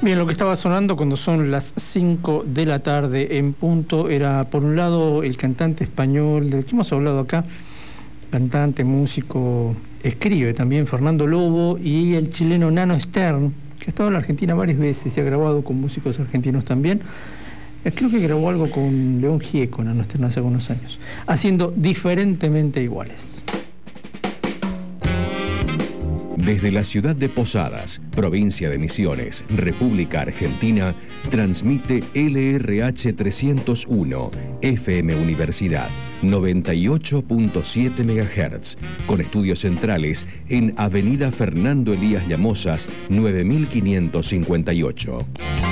Bien, lo que estaba sonando cuando son las 5 de la tarde en punto era, por un lado, el cantante español del que hemos hablado acá, cantante, músico, escribe también, Fernando Lobo, y el chileno Nano Stern, que ha estado en la Argentina varias veces y ha grabado con músicos argentinos también. Creo que grabó algo con León Gieco, Nano Stern, hace algunos años, haciendo Diferentemente Iguales. Desde la ciudad de Posadas, provincia de Misiones, República Argentina, transmite LRH 301, FM Universidad, 98.7 MHz, con estudios centrales en Avenida Fernando Elías Llamosas, 9558.